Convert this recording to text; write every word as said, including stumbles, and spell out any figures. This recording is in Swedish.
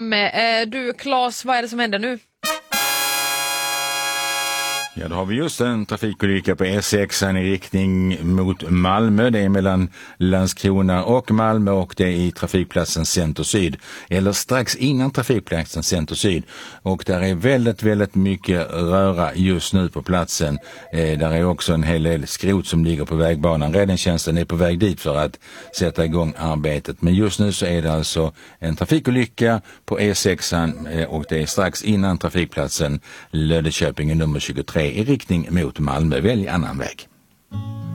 framme. Eh, du Claes, vad är det som händer nu? Ja, då har vi just en trafikolycka på E sex i riktning mot Malmö. Det är mellan Landskrona och Malmö och det är i trafikplatsen Center Syd. Eller strax innan trafikplatsen Center Syd. Och där är väldigt, väldigt mycket röra just nu på platsen. Eh, där är också en hel del skrot som ligger på vägbanan. Räddningstjänsten är på väg dit för att sätta igång arbetet. Men just nu så är det alltså en trafikolycka på E sex eh, och det är strax innan trafikplatsen Löddeköping nummer tjugotre i riktning mot Malmö. Välj annan väg.